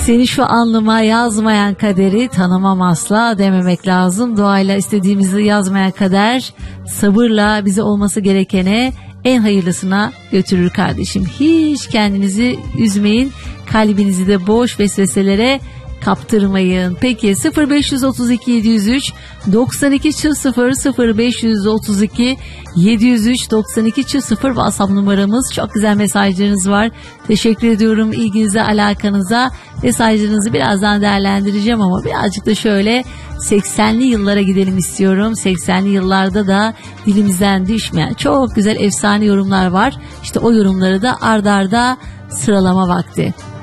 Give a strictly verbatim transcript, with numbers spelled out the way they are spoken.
Seni şu alnıma yazmayan kaderi tanımam asla dememek lazım. Duayla istediğimizi yazmayan kader sabırla bize olması gerekene en hayırlısına götürür kardeşim. Hiç kendinizi üzmeyin. Kalbinizi de boş vesveselere kaptırmayın. Peki sıfır beş otuz iki yedi yüz üç doksan iki sıfır sıfır beş otuz iki yedi yüz üç doksan iki sıfır WhatsApp numaramız. Çok güzel mesajlarınız var. Teşekkür ediyorum ilginize, alakanıza. Mesajlarınızı birazdan değerlendireceğim ama birazcık da şöyle seksenli yıllara gidelim istiyorum. seksenli yıllarda da dilimizden düşmeyen çok güzel efsane yorumlar var. İşte o yorumları da ard arda sıralama vakti.